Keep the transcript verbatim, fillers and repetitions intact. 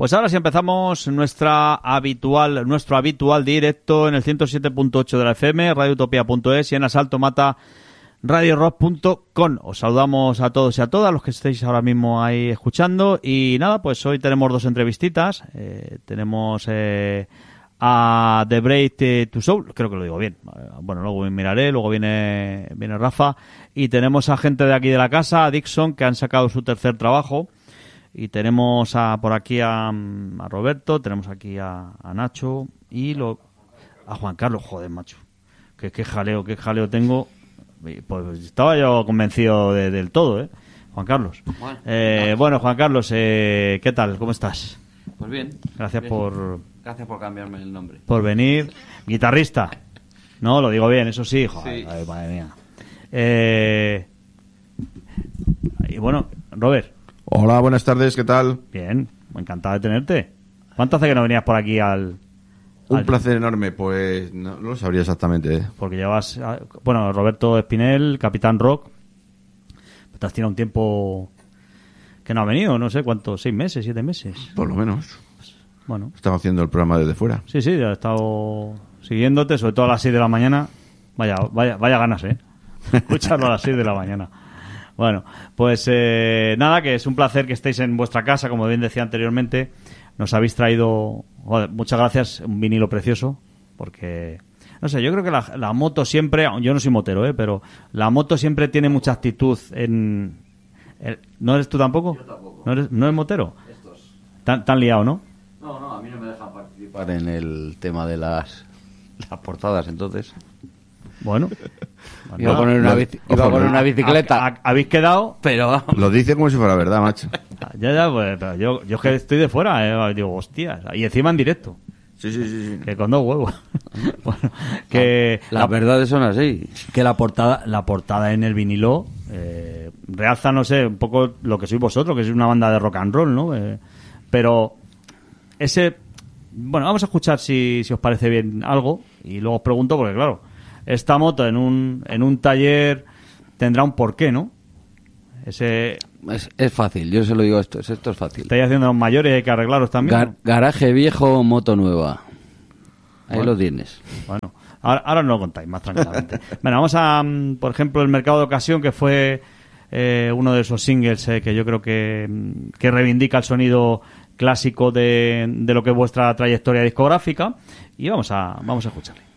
Pues ahora sí empezamos nuestra habitual, nuestro habitual directo en el ciento siete punto ocho de la F M, radio utopía punto es y en Asalto Mata radio rock punto com. Os saludamos a todos y a todas los que estéis ahora mismo ahí escuchando. Y nada, pues hoy tenemos dos entrevistitas. Eh, tenemos eh, a The Braid to Soul, creo que lo digo bien. Bueno, luego miraré, luego viene, viene Rafa. Y tenemos a gente de aquí de la casa, a Dixon, que han sacado su tercer trabajo. Y tenemos a, por aquí a, a Roberto, tenemos aquí a, a Nacho y lo, a Juan Carlos. Joder, macho, qué, qué jaleo, qué jaleo tengo. Pues estaba yo convencido de, del todo, ¿eh? Juan Carlos. Bueno, eh, bueno Juan Carlos, eh, ¿qué tal? ¿Cómo estás? Pues bien. Gracias bien. por... Gracias por cambiarme el nombre. Por venir. Guitarrista. No, lo digo bien, eso sí. Joder, sí. Ay, madre mía. Eh... Y bueno, Robert. Hola, buenas tardes, ¿qué tal? Bien, encantado de tenerte. ¿Cuánto hace que no venías por aquí al...? Un al... placer enorme, pues no, no lo sabría exactamente. ¿eh? Porque llevas... Bueno, Roberto Espinel, Capitán Rock. Te has tirado un tiempo que no ha venido, no sé cuánto, seis meses, siete meses. Por lo menos. Bueno. Estaba haciendo el programa desde fuera. Sí, sí, ya he estado siguiéndote, sobre todo a las seis de la mañana. Vaya, vaya, vaya ganas, ¿eh? Escucharlo a las seis de la mañana. Bueno, pues eh, nada, que es un placer que estéis en vuestra casa, como bien decía anteriormente. Nos habéis traído, joder, muchas gracias, un vinilo precioso, porque, no sé, yo creo que la, la moto siempre, yo no soy motero, ¿eh? Pero la moto siempre tiene mucha actitud en... El, ¿No eres tú tampoco? Yo tampoco. ¿No eres, no eres motero? Estos. Tan, tan liado, ¿no? No, no, a mí no me dejan participar en el tema de las, las portadas, entonces... Bueno... Iba a poner una, bici, iba a poner una bicicleta. ¿Ha, ha, habéis quedado? Pero... Lo dice como si fuera verdad, macho. Ya, ya, pues pero yo, yo que estoy de fuera, eh, digo, hostias. Y encima en directo. Sí, sí, sí. sí. Que con dos huevos. Bueno, que... Las la, verdades son así. Que la portada la portada en el vinilo eh, realza, no sé, un poco lo que sois vosotros, que sois una banda de rock and roll, ¿no? Eh, pero ese... Bueno, vamos a escuchar si, si os parece bien algo y luego os pregunto, porque claro... Esta moto en un en un taller tendrá un porqué, ¿no? Ese es, es fácil, yo se lo digo esto, esto es fácil. Estáis haciendo los mayores y hay que arreglaros también. Gar, ¿no? Garaje viejo, moto nueva. Ahí bueno, lo tienes. Bueno, ahora, ahora no lo contáis más tranquilamente. Bueno, vamos a, por ejemplo, el Mercado de Ocasión, que fue eh, uno de esos singles eh, que yo creo que, que reivindica el sonido clásico de, de lo que es vuestra trayectoria discográfica, y vamos a vamos a escucharle.